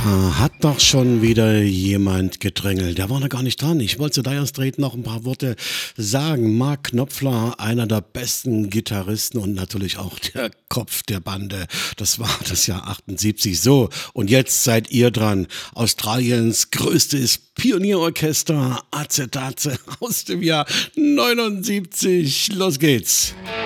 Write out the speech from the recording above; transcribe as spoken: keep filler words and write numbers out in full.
Da hat doch schon wieder jemand gedrängelt. Der war noch gar nicht dran. Ich wollte zu Dire Straits noch ein paar Worte sagen. Mark Knopfler, einer der besten Gitarristen und natürlich auch der Kopf der Bande. Das war das Jahr achtundsiebzig. So, und jetzt seid ihr dran. Australiens größtes Pionierorchester Acetace aus dem Jahr neunundsiebzig. Los geht's.